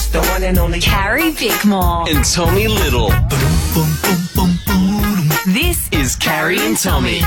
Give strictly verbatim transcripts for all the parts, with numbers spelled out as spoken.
the one and only Carrie Bickmore. And Tommy Little. This Is Carrie and Tommy.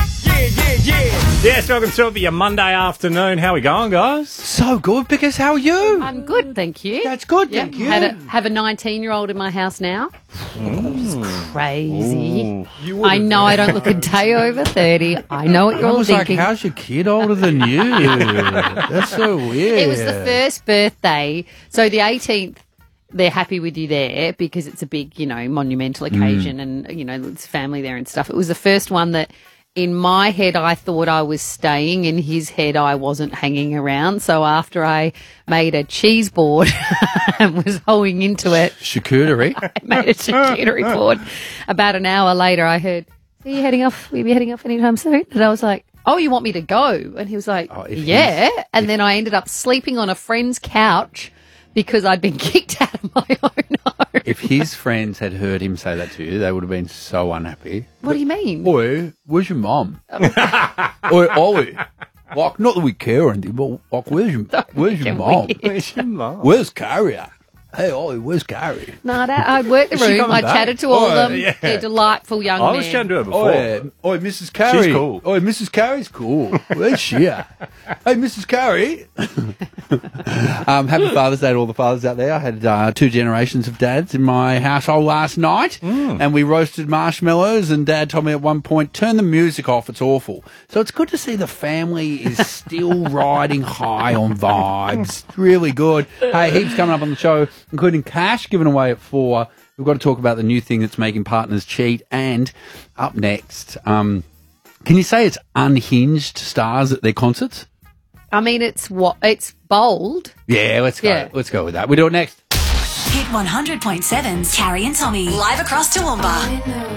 Yes, welcome to your Monday afternoon. How we going, guys? So good, because how are you? I'm good, thank you. That's good, Yep. thank you. Had a, have a nineteen-year-old in my house now. It's crazy. You I know I don't look a day over thirty. I know what you're I all was like, thinking. how's your kid older than you? That's so weird. It was the first birthday. So the eighteenth, they're happy with you there because it's a big, you know, monumental occasion and, you know, it's family there and stuff. It was the first one that in my head I thought I was staying. In his head I wasn't hanging around. So after I made a cheese board and was hoeing into it, Charcuterie. I made a charcuterie board. About an hour later I heard, are you heading off? Will you be heading off anytime soon? And I was like, oh, you want me to go? And he was like, Oh, if yeah. And then I ended up sleeping on a friend's couch because I'd been kicked out of my own home. If his friends had heard him say that to you, they would have been so unhappy. What do you mean? Oi, where's your mum? Oi, Ollie. Like, not that we care or anything, but like, where's your, where's your Can mum? we- Where's your mum? Where's Carrie at? Hey, Ollie, where's Carrie? No, that, I worked the Is she room. coming I back? chatted to all Oh, of them. yeah. They're delightful young I men. was chatting to her before. Oi, oi, Missus Carrie. She's cool. Oi, Missus Carrie's cool. Where's she at? Hey, Missus Carrie. um, happy Father's Day to all the fathers out there. I had uh, two generations of dads in my household last night, Mm. and we roasted marshmallows, and Dad told me at one point, turn the music off, it's awful. So it's good to see the family is still riding high on vibes. Really good. Hey, heaps coming up on the show, including cash given away at four. We've got to talk about the new thing that's making partners cheat, and up next, um, can you say it's unhinged stars at their concerts? I mean, it's what it's bold. Yeah, let's go. Yeah. Let's go with that. We do it next. Hit one hundred point seven's Carrie and Tommy. Live across Toowoomba.